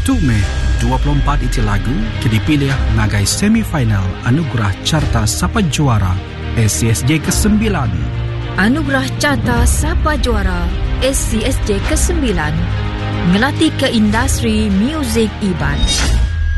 Mei 24 iti lagu dipilih ngagai semifinal Anugerah Carta Sapa Juara SCSJ ke-9. Anugerah Carta Sapa Juara SCSJ ke-9 ngelatih ke industri muzik Iban.